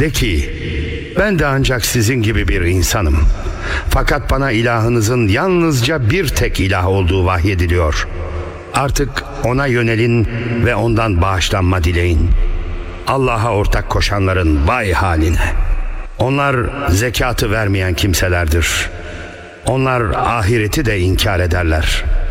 De ki, ben de ancak sizin gibi bir insanım. Fakat bana ilahınızın yalnızca bir tek ilah olduğu vahyediliyor. Artık ona yönelin ve ondan bağışlanma dileyin. Allah'a ortak koşanların vay haline. Onlar zekatı vermeyen kimselerdir. Onlar ahireti de inkar ederler.